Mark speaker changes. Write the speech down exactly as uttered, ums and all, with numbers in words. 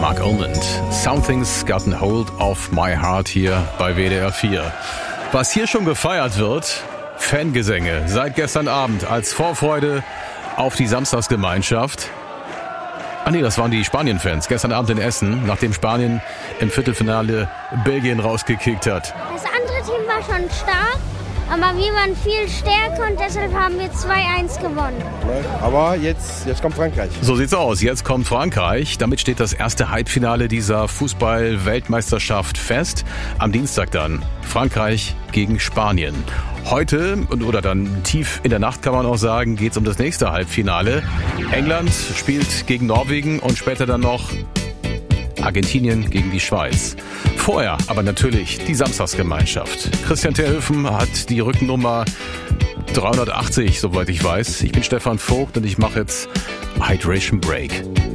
Speaker 1: Mark Almond. Something's gotten hold of my heart hier bei W D R vier. Was hier schon gefeiert wird, Fangesänge seit gestern Abend als Vorfreude auf die Samstagsgemeinschaft. Ah nee, das waren die Spanien-Fans gestern Abend in Essen, nachdem Spanien im Viertelfinale Belgien rausgekickt hat.
Speaker 2: Das andere Team war schon stark, aber wir waren viel stärker und deshalb haben wir zwei eins gewonnen.
Speaker 3: Aber jetzt, jetzt kommt Frankreich.
Speaker 1: So sieht's aus. Jetzt kommt Frankreich. Damit steht das erste Halbfinale dieser Fußball-Weltmeisterschaft fest. Am Dienstag dann Frankreich gegen Spanien. Heute, oder dann tief in der Nacht kann man auch sagen, geht's um das nächste Halbfinale. England spielt gegen Norwegen und später dann noch Argentinien gegen die Schweiz. Vorher aber natürlich die Samstagsgemeinschaft. Christian Terhöfen hat die Rückennummer dreihundertachtzig, soweit ich weiß. Ich bin Stefan Vogt und ich mache jetzt Hydration Break.